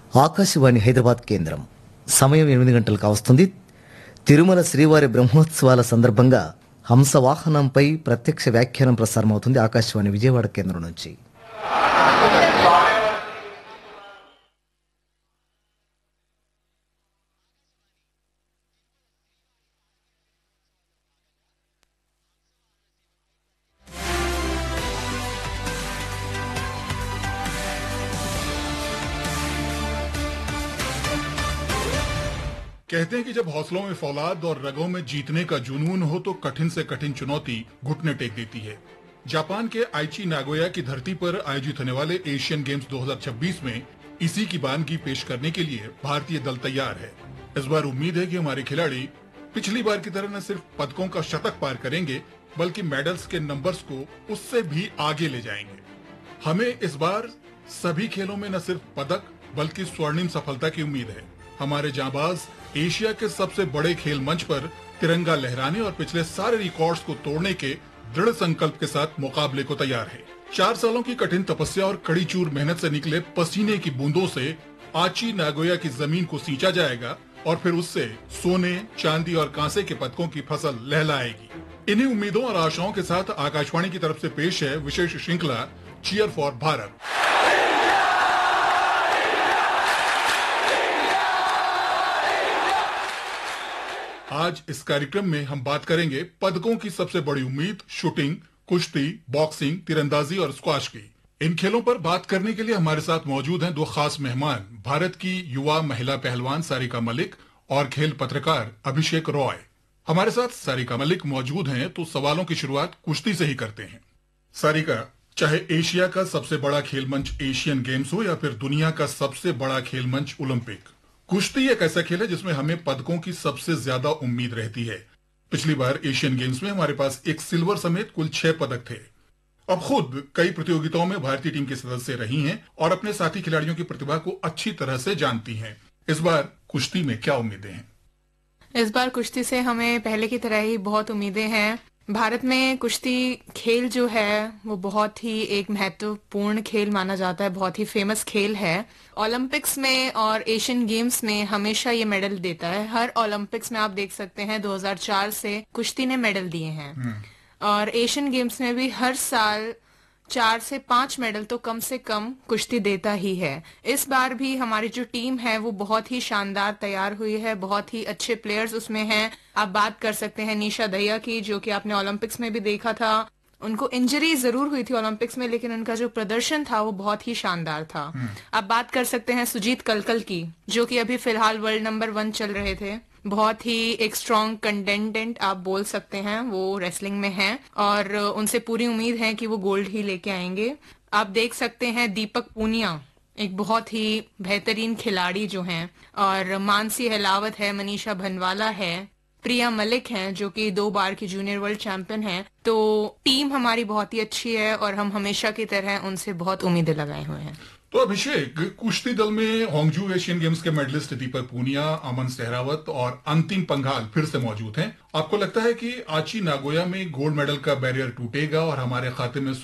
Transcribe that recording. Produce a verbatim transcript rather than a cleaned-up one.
ఆకాశవాణి హైదరాబాద్ కేంద్రం సమయం ఎనిమిది గంటలకు కావస్తుంది. తిరుమల శ్రీవారి బ్రహ్మోత్సవాల సందర్భంగా హంసవాహనంపై ప్రత్యక్ష వ్యాఖ్యానం ప్రసారం అవుతుంది ఆకాశవాణి విజయవాడ కేంద్రం నుంచి. कहते हैं कि जब हौसलों में फौलाद और रगों में जीतने का जुनून हो तो कठिन से कठिन चुनौती घुटने टेक देती है. जापान के आइची नागोया की धरती पर आयोजित होने वाले एशियन गेम्स दो हज़ार छब्बीस में इसी की बानगी पेश करने के लिए भारतीय दल तैयार है. इस बार उम्मीद है कि हमारे खिलाड़ी पिछली बार की तरह न सिर्फ पदकों का शतक पार करेंगे बल्कि मेडल्स के नंबर्स को उससे भी आगे ले जाएंगे. हमें इस बार सभी खेलों में न सिर्फ पदक बल्कि स्वर्णिम सफलता की उम्मीद है. हमारे जांबाज एशिया के सबसे बड़े खेल मंच पर तिरंगा लहराने और पिछले सारे रिकॉर्ड्स को तोड़ने के दृढ़ संकल्प के साथ मुकाबले को तैयार है. चार सालों की कठिन तपस्या और कड़ी चूर मेहनत से निकले पसीने की बूंदों से आची नागोया की जमीन को सींचा जाएगा और फिर उससे सोने, चांदी और कांसे के पदकों की फसल लहलाएगी. इन्हीं उम्मीदों और आशाओं के साथ आकाशवाणी की तरफ से पेश है विशेष श्रृंखला चीयर फॉर भारत. आज इस कार्यक्रम में हम बात करेंगे पदकों की सबसे बड़ी उम्मीद शूटिंग, कुश्ती, बॉक्सिंग, तीरंदाजी और स्क्वाश की. इन खेलों पर बात करने के लिए हमारे साथ मौजूद हैं दो खास मेहमान, भारत की युवा महिला पहलवान सारिका मलिक और खेल पत्रकार अभिषेक रॉय. हमारे साथ सारिका मलिक मौजूद हैं तो सवालों की शुरुआत कुश्ती से ही करते हैं. सारिका, चाहे एशिया का सबसे बड़ा खेल मंच एशियन गेम्स हो या फिर दुनिया का सबसे बड़ा खेल मंच ओलंपिक, कुश्ती एक ऐसा खेल है जिसमें हमें पदकों की सबसे ज्यादा उम्मीद रहती है. पिछली बार एशियन गेम्स में हमारे पास एक सिल्वर समेत कुल छह पदक थे. अब खुद कई प्रतियोगिताओं में भारतीय टीम के सदस्य रही हैं और अपने साथी खिलाड़ियों की प्रतिभा को अच्छी तरह से जानती हैं. इस बार कुश्ती में क्या उम्मीदें हैं? इस बार कुश्ती से हमें पहले की तरह ही बहुत उम्मीदें हैं. भारत में कुश्ती खेल जो है वो बहुत ही एक महत्वपूर्ण खेल माना जाता है, बहुत ही फेमस खेल है. ओलंपिक्स में और एशियन गेम्स में हमेशा ये मेडल देता है. हर ओलंपिक्स में आप देख सकते हैं दो हज़ार चार से कुश्ती ने मेडल दिए हैं और एशियन गेम्स में भी हर साल चार से पांच मेडल तो कम से कम कुश्ती देता ही है. इस बार भी हमारी जो टीम है वो बहुत ही शानदार तैयार हुई है, बहुत ही अच्छे प्लेयर्स उसमें हैं. आप बात कर सकते हैं निशा दहिया की, जो कि आपने ओलंपिक्स में भी देखा था. उनको इंजरी जरूर हुई थी ओलंपिक्स में लेकिन उनका जो प्रदर्शन था वो बहुत ही शानदार था. आप बात कर सकते हैं सुजीत कलकल की, जो कि अभी फिलहाल वर्ल्ड नंबर वन चल रहे थे. बहुत ही एक स्ट्रॉन्ग कंटेंडेंट आप बोल सकते हैं, वो रेसलिंग में हैं और उनसे पूरी उम्मीद है कि वो गोल्ड ही लेके आएंगे. आप देख सकते हैं दीपक पूनिया एक बहुत ही बेहतरीन खिलाड़ी जो हैं, और मानसी हिलावत है, मनीषा भनवाला है, प्रिया मलिक हैं जो कि दो बार की जूनियर वर्ल्ड चैंपियन हैं. तो टीम हमारी बहुत ही अच्छी है और हम हमेशा की तरह उनसे बहुत उम्मीदें लगाए हुए हैं. तो अभिषेक, कुश्ती दल में होंगजू एशियन गेम्स के मेडलिस्ट दीपक पूनिया, अमन सहरावत और अंतिम पंघाल फिर से मौजूद हैं. आपको लगता है कि आची नागोया में गोल्ड मेडल का बैरियर टूटेगा और हमारे खाते में